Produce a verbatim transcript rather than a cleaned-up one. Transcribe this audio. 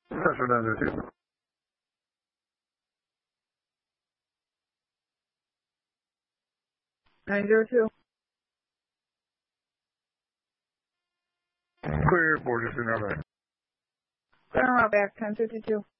Central nine zero two. nine zero two. Clear, Borges, and Outback. Clear and Outback, ten fifty-two.